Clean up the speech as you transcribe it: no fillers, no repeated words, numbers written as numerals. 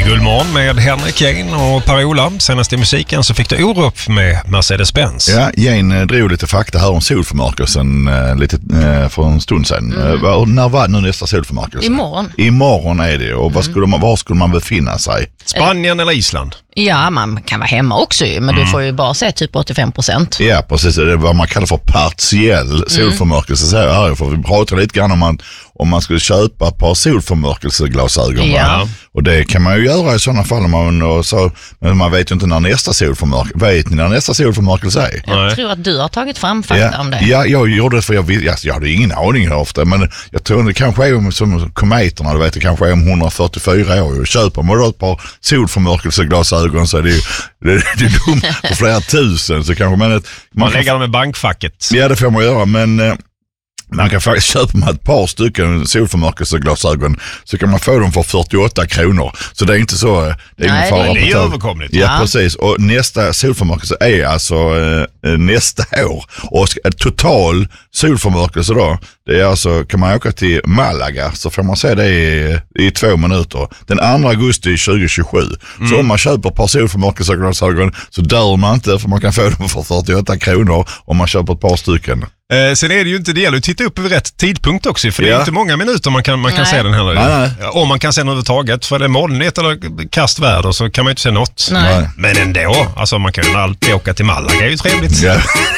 Guldmorgon med Henrik Jane och Per-Ola. Senast i musiken så fick du Orup med Mercedes-Benz. Ja, Jane drog lite fakta här om solförmörkelsen för en stund sedan. När var nu nästa solförmörkelse? Imorgon. Imorgon är det. Och var skulle man befinna sig? Spanien eller Island? Ja, man kan vara hemma också men du får ju bara se typ 85%. Ja, precis. Det är vad man kallar för partiell solförmörkelse. Så här, för vi pratar lite grann om man skulle köpa ett par solförmörkelseglasögon. Ja. Och det kan man ju göra i sådana fall men man vet ju inte när nästa solförmörkelse. Vet ni när nästa solförmörkelse är? Jag tror att du har tagit fram fakta om det. Ja, jag gjorde det för jag hade ingen aning hur ofta, men jag tror det kanske är som kometerna, du vet, det kanske är om 144 år. Köper man då ett par solförmörkelseglasögon så är det dumt för flera tusen, så kanske man lägger dem i bankfacket. Ja, det får man göra, men man kan faktiskt köpa ett par stycken solförmörkelseglasögon så kan man få dem för 48 kronor. Så det är inte så... Det är ingen fara. Det är överkomligt. Ja, precis. Och nästa solförmörkelse är alltså nästa år. Och total solförmörkelse då, det är alltså, kan man åka till Malaga så får man se det i 2 minuter. Den 2 augusti 2027. Så om man köper ett par solförmörkelseglasögon så dör man inte, för man kan få dem för 48 kronor om man köper ett par stycken. Sen är det ju inte det, att titta upp vid rätt tidpunkt också, för det är inte många minuter man kan se den heller. Nej. Om man kan se den överhuvudtaget, för det är molnigt eller kast väder så kan man ju inte se något. Nej. Men ändå, alltså man kan ju alltid åka till Malaga, är ju trevligt. Ja.